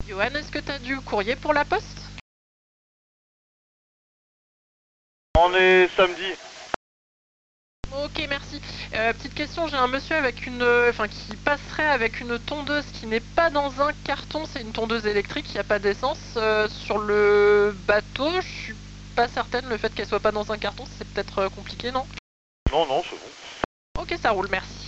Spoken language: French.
Johan, est-ce que t'as du courrier pour la poste? On est samedi. Ok, merci. Petite question, j'ai un monsieur avec qui passerait avec une tondeuse qui n'est pas dans un carton, c'est une tondeuse électrique, il n'y a pas d'essence. Sur le bateau, je suis pas certaine, le fait qu'elle soit pas dans un carton, c'est peut-être compliqué, non? Non, non, c'est bon. Ok, ça roule, merci.